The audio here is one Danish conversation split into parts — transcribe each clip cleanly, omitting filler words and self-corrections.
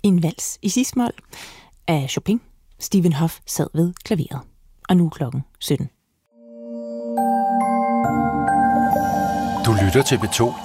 En vals i cis-mol af Chopin. Stephen Hoff sad ved klaveret. Og nu er klokken 17. Du lytter til P2.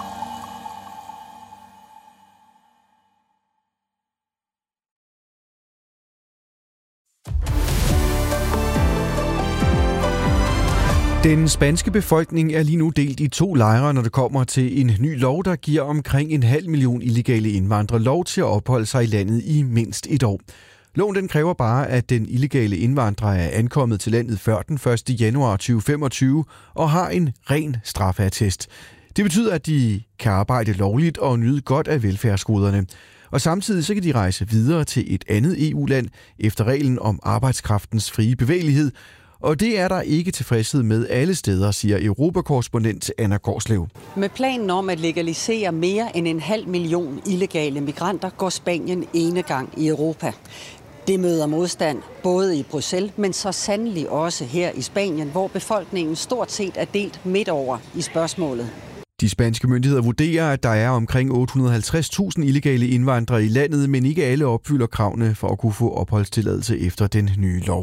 Den spanske befolkning er lige nu delt i 2 lejre, når det kommer til en ny lov, der giver omkring 500.000 illegale indvandrere lov til at opholde sig i landet i mindst 1 år. Loven den kræver bare, at den illegale indvandrer er ankommet til landet før den 1. januar 2025 og har en ren straffeattest. Det betyder, at de kan arbejde lovligt og nyde godt af velfærdsgoderne. Og samtidig så kan de rejse videre til et andet EU-land efter reglen om arbejdskraftens frie bevægelighed. Og det er der ikke tilfredshed med alle steder, siger Europakorrespondent Anna Gårdslev. Med planen om at legalisere mere end 500.000 illegale migranter går Spanien enegang i Europa. Det møder modstand både i Bruxelles, men så sandelig også her i Spanien, hvor befolkningen stort set er delt midt over i spørgsmålet. De spanske myndigheder vurderer, at der er omkring 850.000 illegale indvandrere i landet, men ikke alle opfylder kravene for at kunne få opholdstilladelse efter den nye lov.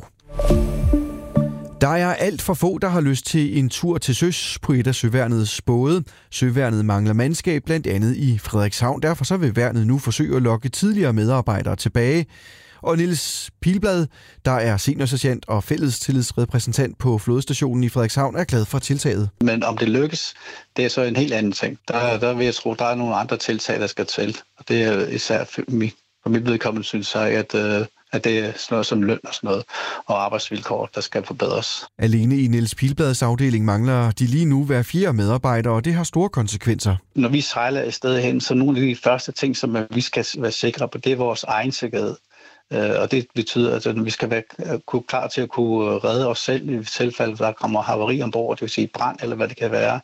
Der er alt for få, der har lyst til en tur til søs på et af søværnets både. Søværnet mangler mandskab, blandt andet i Frederikshavn. Derfor så vil værnet nu forsøge at lokke tidligere medarbejdere tilbage. Og Niels Pilblad, der er seniorsergeant og fællestillidsrepræsentant på flådestationen i Frederikshavn, er glad for tiltaget. Men om det lykkes, det er så en helt anden ting. Der vil jeg tro, der er nogle andre tiltag, der skal til. Og det er især for mit vedkommende, synes jeg, at det er sådan noget som løn og sådan noget, og arbejdsvilkår, der skal forbedres. Alene i Niels Pilblads afdeling mangler de lige nu hver 4 medarbejdere, og det har store konsekvenser. Når vi sejler et sted hen, så nogle af de første ting, som vi skal være sikre på, det er vores egen sikkerhed. Og det betyder, at vi skal være klar til at kunne redde os selv i tilfælde, der kommer havari ombord, det vil sige brand eller hvad det kan være.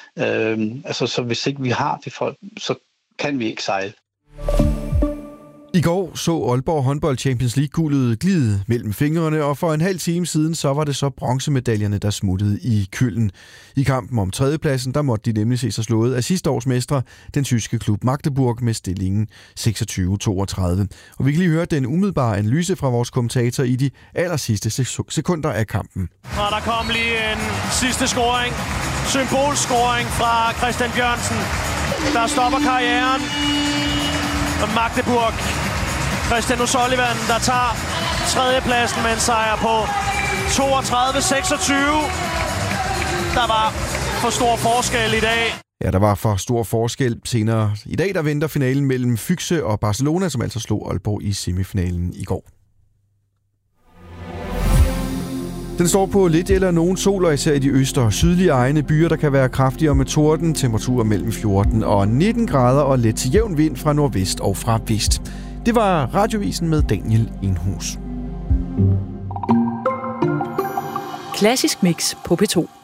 Så hvis ikke vi har de folk, så kan vi ikke sejle. I går så Aalborg håndbold Champions League-guldet glide mellem fingrene, og for en halv time siden så var det så bronzemedaljerne, der smuttede i Köln. I kampen om 3. pladsen, der måtte de nemlig se sig slået af sidste års mestre, den tyske klub Magdeburg, med stillingen 26-32. Og vi kan lige høre den umiddelbare analyse fra vores kommentator i de allersidste sekunder af kampen. Og der kom lige en sidste scoring, symbolscoring fra Christian Bjørnsen, der stopper karrieren. Og Magdeburg, Christian O'Sullivan, der tager 3. pladsen med en sejr på 32-26. Der var for stor forskel i dag. Ja, der var for stor forskel. Senere i dag, der venter finalen mellem Füchse og Barcelona, som altså slog Aalborg i semifinalen i går. Den står på lidt eller nogen sol, og især i de øst- og sydlige egne byer, der kan være kraftigere med torden. Temperaturer mellem 14 og 19 grader og let til jævn vind fra nordvest og fra vest. Det var Radiovisen med Daniel Enhus. Klassisk Mix på P2.